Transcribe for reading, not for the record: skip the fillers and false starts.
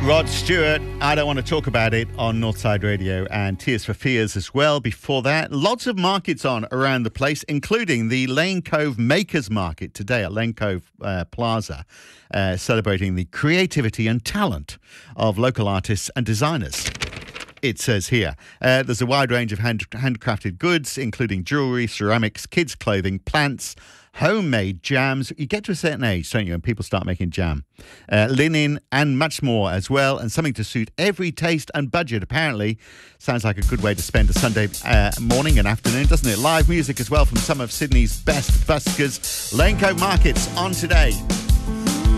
Rod Stewart, I Don't Want to Talk About It on Northside Radio, and Tears for Fears as well. Before that, lots of markets on around the place, including the Lane Cove Makers Market today at Lane Cove Plaza, celebrating the creativity and talent of local artists and designers. It says here, there's a wide range of handcrafted goods, including jewellery, ceramics, kids' clothing, plants, homemade jams. You get to a certain age, don't you, and people start making jam. Linen and much more as well, and something to suit every taste and budget, apparently. Sounds like a good way to spend a Sunday morning and afternoon, doesn't it? Live music as well from some of Sydney's best buskers. Lane Cove Markets on today.